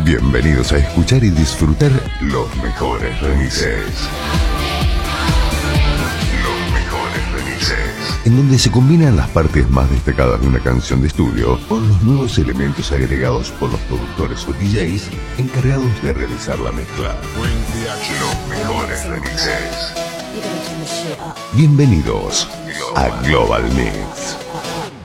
Bienvenidos a escuchar y disfrutar los mejores remixes. Los mejores remixes. En donde se combinan las partes más destacadas de una canción de estudio con los nuevos elementos agregados por los productores o DJs encargados de realizar la mezcla. Los mejores remixes. Bienvenidos a Global Mix.